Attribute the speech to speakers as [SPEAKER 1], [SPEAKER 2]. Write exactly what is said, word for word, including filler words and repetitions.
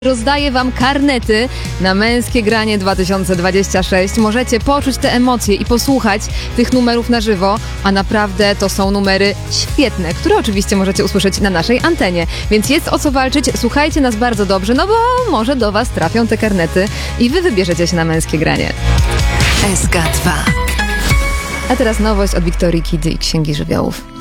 [SPEAKER 1] Rozdaję wam karnety na Męskie Granie dwa tysiące dwadzieścia sześć. Możecie poczuć te emocje i posłuchać tych numerów na żywo, a naprawdę to są numery świetne, które oczywiście możecie usłyszeć na naszej antenie. Więc jest o co walczyć, słuchajcie nas bardzo dobrze, no bo może do was trafią te karnety i wy wybierzecie się na Męskie Granie.
[SPEAKER 2] S K dwa.
[SPEAKER 1] A teraz nowość od Wiktorii Kidy i Księgi Żywiołów.